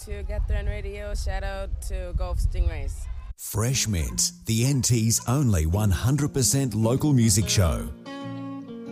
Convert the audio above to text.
to Get Thrown Radio. Shout out to Gulf Stingrays. Fresh Mint, the NT's only 100% local music show.